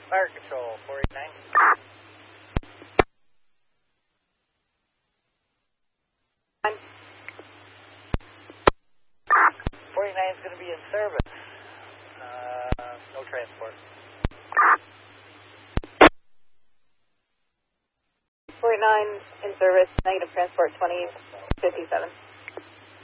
Fire control, 489. 49 is going to be in service. No transport. 49 in service, negative transport 2057.